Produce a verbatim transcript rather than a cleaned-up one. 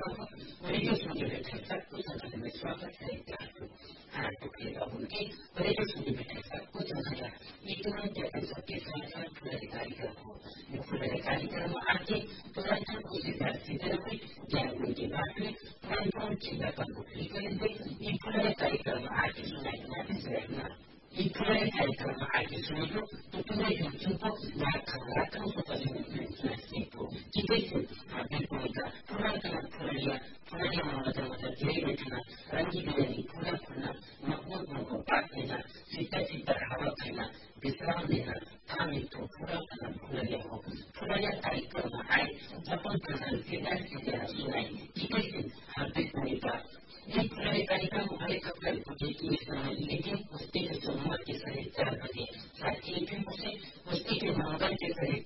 हो रेडियो सुन्दै भेटाइन्छ कुचनालाई स्वागत गरेका हातुखेर हुन्थे रेडियो सुन्दै भेटाइन्छ कुचनालाई यी तुरन्त एउटा सत्य संसार फुलले कार्यक्रम हो यो फुलले कार्यक्रममा आके तुरन्त कुचिता सिद्धरमै ज्ञान उनके बाटले पुरान पुरान चिन्ता करको फ्री गरिँदै यी फुलले कार्यक्रममा आके सुनाएको मानिसहरूमा यी फुलले कार्यक्रममा आके सुनेको तो पुरै हिउँछुको लाख लाखौँ सुनेको चितैको हातैका पुराना फुलैया फुलैया मजा मजा धेरै बैठना रङ्गी बिरङ्गी फुला फुल्न मगमग मगमग पाक्दैन सिता सिता हावा खाइन विश्राम दिन थामेको फुला फुला फुलैया हो फुलैया कार्यक्रममा आए जपन खनाल सिद्धार्थ सिद्धार सुनाई चितैको हातैका एक फुलले कार्यक्रम हरेक अप्रैल को देखिए लेकिन उस दिन सोमवार के सही चार बजे साथ ही फिल्म से उस दिन मंगल के सही